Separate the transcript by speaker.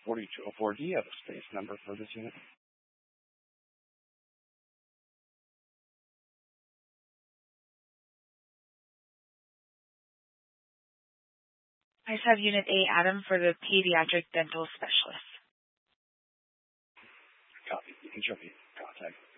Speaker 1: 4204. Do you have a space number for this unit?
Speaker 2: I just have Unit A, Adam, for the pediatric dental specialist.
Speaker 1: Copy. You can show me contact.